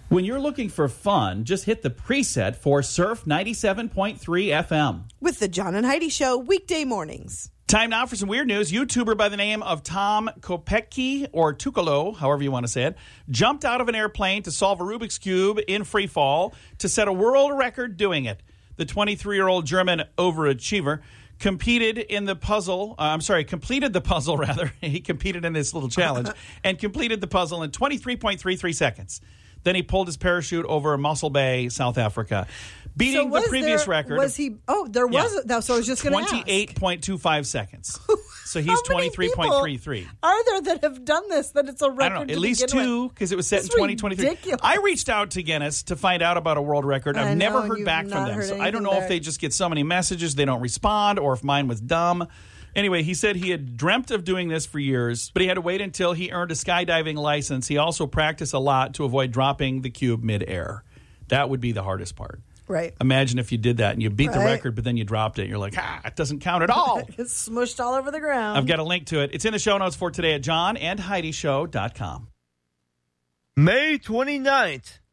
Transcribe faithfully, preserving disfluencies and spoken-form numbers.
When you're looking for fun, just hit the preset for Surf ninety-seven point three F M. With the John and Heidi Show, weekday mornings. Time now for some weird news. YouTuber by the name of Tom Kopecki, or Tukalo, however you want to say it, jumped out of an airplane to solve a Rubik's Cube in free fall to set a world record doing it. The twenty-three-year-old German overachiever competed in the puzzle. Uh, I'm sorry, completed the puzzle, rather. He competed in this little challenge and completed the puzzle in twenty-three point three three seconds. Then he pulled his parachute over Mossel Bay, South Africa, beating so the previous there, record. Was he? Oh, there was. Yeah. So I was just going to ask. twenty-eight point two five seconds. So he's twenty-three point three three. Are there that have done this? That it's a record? I don't know. At least two, because it was set That's in twenty twenty-three. Ridiculous. I reached out to Guinness to find out about a world record. I've I never know, heard back from them. So I don't know there. if they just get so many messages they don't respond, or if mine was dumb. Anyway, he said he had dreamt of doing this for years, but he had to wait until he earned a skydiving license. He also practiced a lot to avoid dropping the cube midair. That would be the hardest part. Right. Imagine if you did that and you beat right. the record, but then you dropped it. You're like, ah, it doesn't count at all. It's smushed all over the ground. I've got a link to it. It's in the show notes for today at john and heidi show dot com. May twenty-ninth.